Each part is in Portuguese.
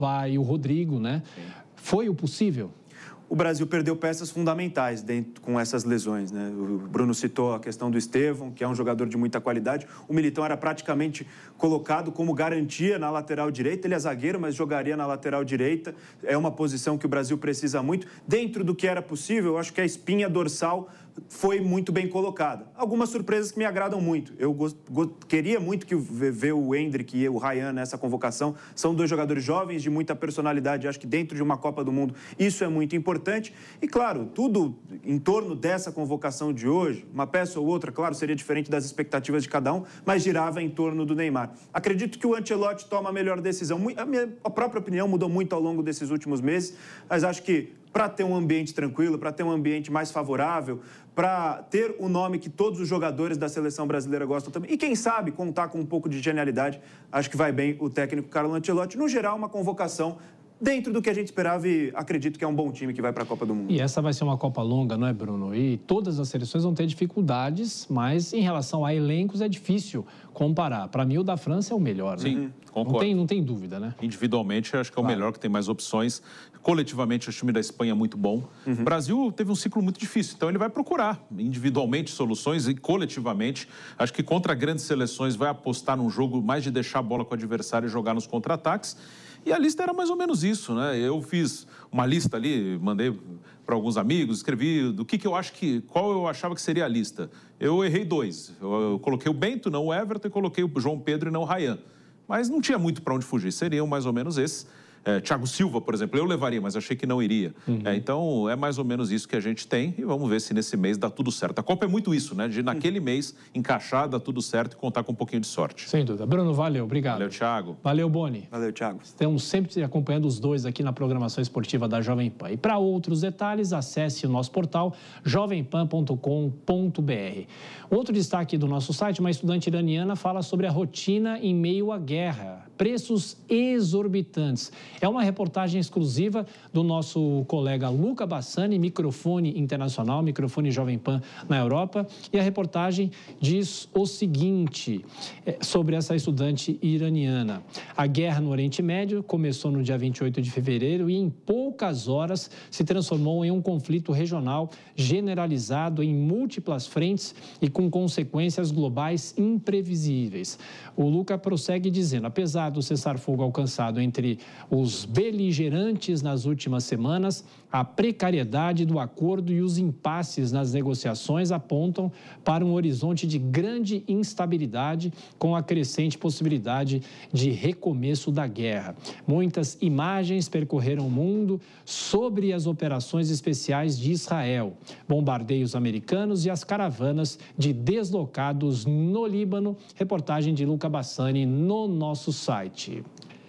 vai o Rodrigo, né? Foi o possível? O Brasil perdeu peças fundamentais com essas lesões, né? O Bruno citou a questão do Estevão, que é um jogador de muita qualidade. O Militão era praticamente colocado como garantia na lateral direita. Ele é zagueiro, mas jogaria na lateral direita. É uma posição que o Brasil precisa muito. Dentro do que era possível, eu acho que a espinha dorsal foi muito bem colocada. Algumas surpresas que me agradam muito. Eu queria muito ver o Endrick e o Ryan nessa convocação. São dois jogadores jovens de muita personalidade. Acho que dentro de uma Copa do Mundo isso é muito importante. E, claro, tudo em torno dessa convocação de hoje, uma peça ou outra, claro, seria diferente das expectativas de cada um, mas girava em torno do Neymar. Acredito que o Ancelotti toma a melhor decisão. A própria opinião mudou muito ao longo desses últimos meses, mas acho que para ter um ambiente tranquilo, para ter um ambiente mais favorável, para ter o nome que todos os jogadores da seleção brasileira gostam também. E quem sabe contar com um pouco de genialidade, acho que vai bem o técnico Carlo Ancelotti. No geral, uma convocação dentro do que a gente esperava e acredito que é um bom time que vai para a Copa do Mundo. E essa vai ser uma Copa longa, não é, Bruno? E todas as seleções vão ter dificuldades, mas em relação a elencos é difícil comparar. Para mim, o da França é o melhor, né? Sim, concordo. Não tem dúvida, né? Individualmente, acho que é o melhor, que tem mais opções. Coletivamente, o time da Espanha é muito bom. O Brasil teve um ciclo muito difícil, então ele vai procurar individualmente soluções e coletivamente. Acho que contra grandes seleções vai apostar num jogo mais de deixar a bola com o adversário e jogar nos contra-ataques. E a lista era mais ou menos isso, né? Eu fiz uma lista ali, mandei para alguns amigos, escrevi do que eu acho qual eu achava que seria a lista. Eu errei 2. Eu coloquei o Bento, não o Everton, e coloquei o João Pedro e não o Ryan. Mas não tinha muito para onde fugir, seriam mais ou menos esses. Thiago Silva, por exemplo, eu levaria, mas achei que não iria. Então, é mais ou menos isso que a gente tem e vamos ver se nesse mês dá tudo certo. A Copa é muito isso, né? De naquele mês encaixar, dar tudo certo e contar com um pouquinho de sorte. Sem dúvida. Bruno, valeu. Obrigado. Valeu, Thiago. Valeu, Boni. Valeu, Thiago. Estamos sempre acompanhando os dois aqui na programação esportiva da Jovem Pan. E para outros detalhes, acesse o nosso portal jovempan.com.br. Outro destaque do nosso site, uma estudante iraniana fala sobre a rotina em meio à guerra. Preços exorbitantes. É uma reportagem exclusiva do nosso colega Luca Bassani, microfone internacional, microfone Jovem Pan na Europa. E a reportagem diz o seguinte sobre essa estudante iraniana. A guerra no Oriente Médio começou no dia 28 de fevereiro e em poucas horas se transformou em um conflito regional generalizado em múltiplas frentes e com consequências globais imprevisíveis. O Luca prossegue dizendo, apesar do cessar-fogo alcançado entre os beligerantes nas últimas semanas, a precariedade do acordo e os impasses nas negociações apontam para um horizonte de grande instabilidade com a crescente possibilidade de recomeço da guerra. Muitas imagens percorreram o mundo sobre as operações especiais de Israel, bombardeios americanos e as caravanas de deslocados no Líbano. Reportagem de Luca Bassani no nosso site.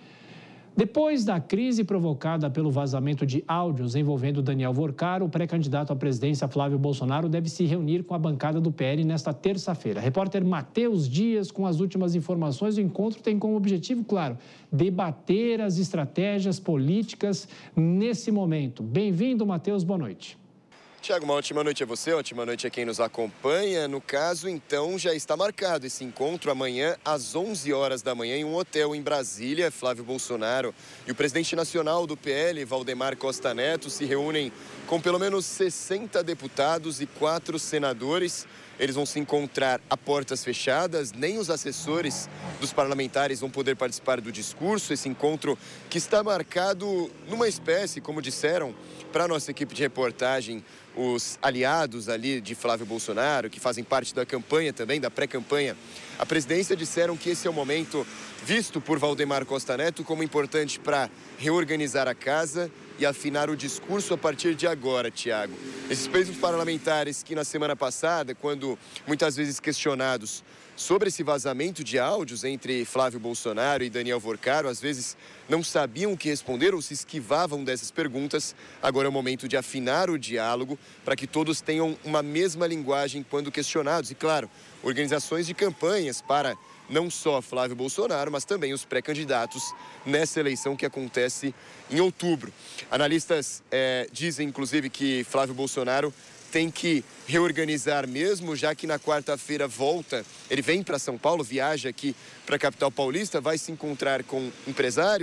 Depois da crise provocada pelo vazamento de áudios envolvendo Daniel Vorcar, o pré-candidato à presidência Flávio Bolsonaro deve se reunir com a bancada do PL nesta terça-feira. Repórter Matheus Dias com as últimas informações. O encontro tem como objetivo, claro, debater as estratégias políticas nesse momento. Bem-vindo, Matheus, boa noite. Tiago, uma ótima noite a você, ótima noite a quem nos acompanha. No caso, então, já está marcado esse encontro amanhã às 11 horas da manhã em um hotel em Brasília. Flávio Bolsonaro e o presidente nacional do PL, Valdemar Costa Neto, se reúnem com pelo menos 60 deputados e 4 senadores. Eles vão se encontrar a portas fechadas, nem os assessores dos parlamentares vão poder participar do discurso. Esse encontro que está marcado numa espécie, como disseram para a nossa equipe de reportagem, os aliados ali de Flávio Bolsonaro, que fazem parte da campanha também, da pré-campanha, a presidência, disseram que esse é o momento visto por Valdemar Costa Neto como importante para reorganizar a casa e afinar o discurso a partir de agora, Tiago. Esses mesmos parlamentares que na semana passada, quando muitas vezes questionados sobre esse vazamento de áudios entre Flávio Bolsonaro e Daniel Vorcar, às vezes não sabiam o que responder ou se esquivavam dessas perguntas. Agora é o momento de afinar o diálogo para que todos tenham uma mesma linguagem quando questionados. E, claro, organizações de campanhas para não só Flávio Bolsonaro, mas também os pré-candidatos nessa eleição que acontece em outubro. Analistas dizem, inclusive, que Flávio Bolsonaro tem que reorganizar mesmo, já que na quarta-feira volta, ele vem para São Paulo, viaja aqui para a capital paulista, vai se encontrar com empresários,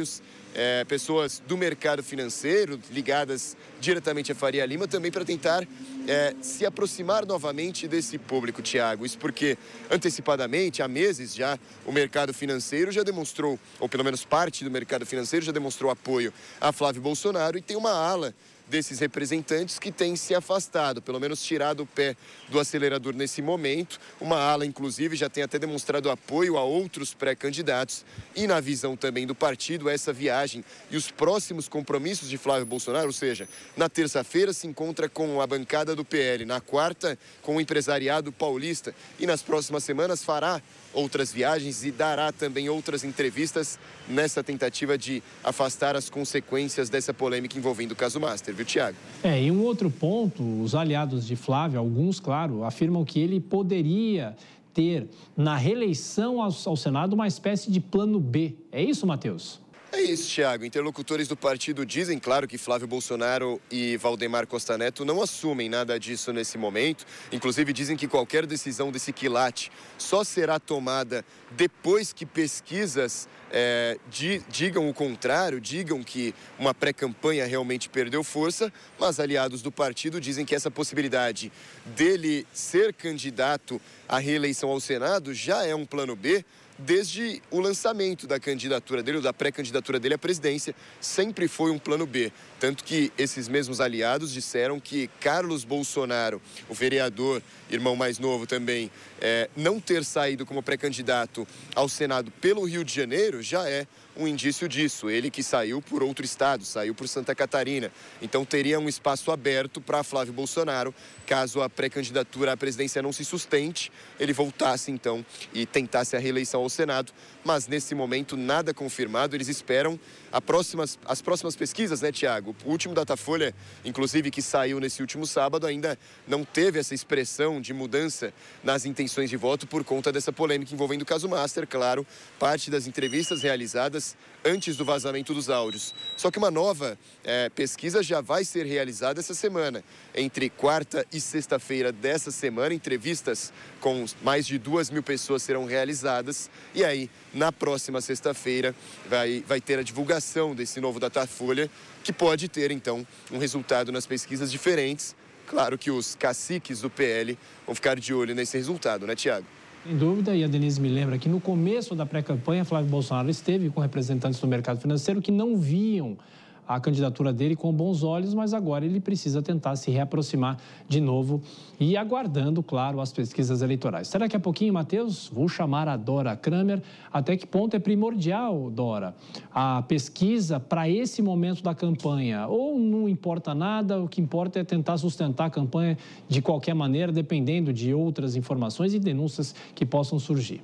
pessoas do mercado financeiro ligadas diretamente a Faria Lima, também para tentar se aproximar novamente desse público, Tiago. Isso porque, antecipadamente, há meses já, o mercado financeiro já demonstrou, ou pelo menos parte do mercado financeiro já demonstrou apoio a Flávio Bolsonaro, e tem uma ala desses representantes que tem se afastado, pelo menos tirado o pé do acelerador nesse momento. Uma ala, inclusive, já tem até demonstrado apoio a outros pré-candidatos. E na visão também do partido, essa viagem e os próximos compromissos de Flávio Bolsonaro, ou seja, na terça-feira se encontra com a bancada do PL, na quarta com o empresariado paulista e nas próximas semanas fará outras viagens e dará também outras entrevistas nessa tentativa de afastar as consequências dessa polêmica envolvendo o caso Master, viu, Tiago? E um outro ponto, os aliados de Flávio, alguns, claro, afirmam que ele poderia ter, na reeleição ao Senado, uma espécie de plano B. É isso, Matheus? É isso, Tiago. Interlocutores do partido dizem, claro, que Flávio Bolsonaro e Valdemar Costa Neto não assumem nada disso nesse momento. Inclusive, dizem que qualquer decisão desse quilate só será tomada depois que pesquisas digam o contrário, digam que uma pré-campanha realmente perdeu força, mas aliados do partido dizem que essa possibilidade dele ser candidato à reeleição ao Senado já é um plano B. Desde o lançamento da candidatura dele, ou da pré-candidatura dele à presidência, sempre foi um plano B. Tanto que esses mesmos aliados disseram que Carlos Bolsonaro, o vereador, irmão mais novo também, não ter saído como pré-candidato ao Senado pelo Rio de Janeiro já é um indício disso. Ele que saiu por outro estado, saiu por Santa Catarina. Então teria um espaço aberto para Flávio Bolsonaro, caso a pré-candidatura à presidência não se sustente, ele voltasse então e tentasse a reeleição ao Senado. Mas nesse momento nada confirmado, eles esperam as próximas pesquisas, né, Tiago? O último Datafolha, inclusive, que saiu nesse último sábado, ainda não teve essa expressão de mudança nas intenções de voto por conta dessa polêmica envolvendo o caso Master, claro, parte das entrevistas realizadas antes do vazamento dos áudios. Só que uma nova pesquisa já vai ser realizada essa semana. Entre quarta e sexta-feira dessa semana, entrevistas com mais de 2.000 pessoas serão realizadas. E aí, na próxima sexta-feira, vai ter a divulgação desse novo Datafolha, que pode ter, então, um resultado nas pesquisas diferentes. Claro que os caciques do PL vão ficar de olho nesse resultado, né, Tiago? Sem dúvida, e a Denise me lembra que no começo da pré-campanha, Flávio Bolsonaro esteve com representantes do mercado financeiro que não viam a candidatura dele com bons olhos, mas agora ele precisa tentar se reaproximar de novo e aguardando, claro, as pesquisas eleitorais. Será que daqui a pouquinho, Matheus, vou chamar a Dora Kramer. Até que ponto é primordial, Dora, a pesquisa para esse momento da campanha? Ou não importa nada, o que importa é tentar sustentar a campanha de qualquer maneira, dependendo de outras informações e denúncias que possam surgir?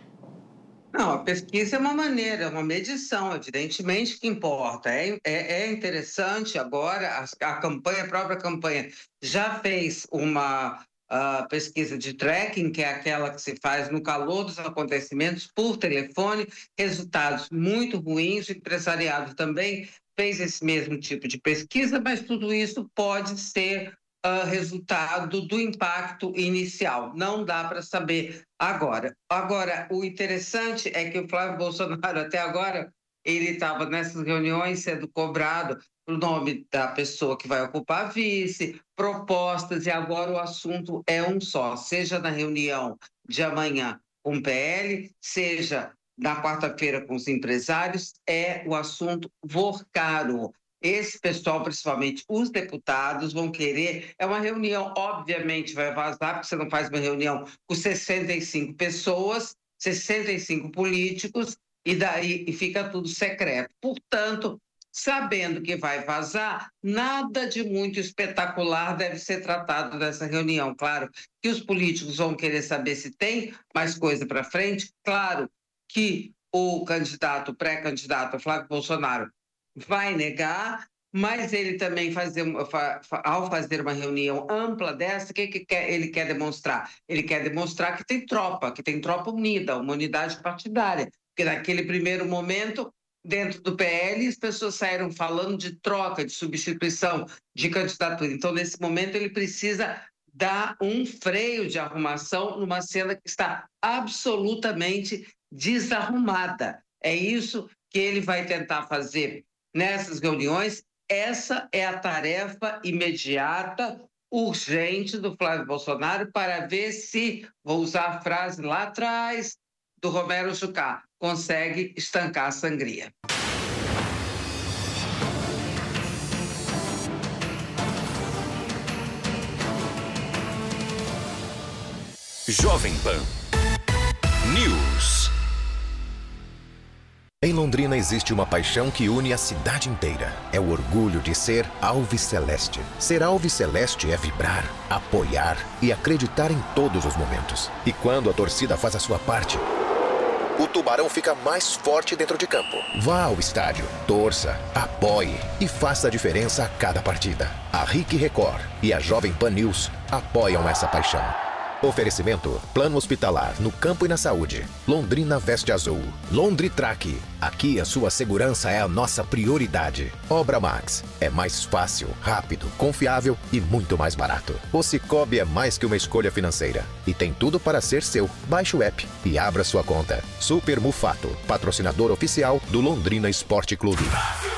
Não, a pesquisa é uma maneira, uma medição, evidentemente que importa. É interessante agora, a própria campanha já fez uma pesquisa de tracking, que é aquela que se faz no calor dos acontecimentos por telefone, resultados muito ruins. O empresariado também fez esse mesmo tipo de pesquisa, mas tudo isso pode ser resultado do impacto inicial. Não dá para saber agora. Agora, o interessante é que o Flávio Bolsonaro, até agora, ele estava nessas reuniões sendo cobrado o nome da pessoa que vai ocupar a vice, propostas, e agora o assunto é um só, seja na reunião de amanhã com o PL, seja na quarta-feira com os empresários, é o assunto Vorcaro. Esse pessoal, principalmente os deputados, vão querer... É uma reunião, obviamente, vai vazar, porque você não faz uma reunião com 65 pessoas, 65 políticos, e daí fica tudo secreto. Portanto, sabendo que vai vazar, nada de muito espetacular deve ser tratado nessa reunião. Claro que os políticos vão querer saber se tem mais coisa para frente. Claro que o pré-candidato Flávio Bolsonaro vai negar, mas ele também, ao fazer uma reunião ampla dessa, o que ele quer demonstrar? Ele quer demonstrar que tem tropa unida, uma unidade partidária, porque naquele primeiro momento, dentro do PL, as pessoas saíram falando de troca, de substituição de candidatura. Então, nesse momento, ele precisa dar um freio de arrumação numa cena que está absolutamente desarrumada. É isso que ele vai tentar fazer nessas reuniões. Essa é a tarefa imediata, urgente do Flávio Bolsonaro para ver se, vou usar a frase lá atrás do Romero Jucá, consegue estancar a sangria. Jovem Pan News. Em Londrina existe uma paixão que une a cidade inteira. É o orgulho de ser Alviceleste. Ser Alviceleste é vibrar, apoiar e acreditar em todos os momentos. E quando a torcida faz a sua parte, o Tubarão fica mais forte dentro de campo. Vá ao estádio, torça, apoie e faça a diferença a cada partida. A RIC Record e a Jovem Pan News apoiam essa paixão. Oferecimento: Plano Hospitalar no Campo e na Saúde. Londrina Veste Azul. Londritrack. Aqui a sua segurança é a nossa prioridade. Obra Max. É mais fácil, rápido, confiável e muito mais barato. O Cicobi é mais que uma escolha financeira e tem tudo para ser seu. Baixe o app e abra sua conta. Super Mufato, patrocinador oficial do Londrina Esporte Clube.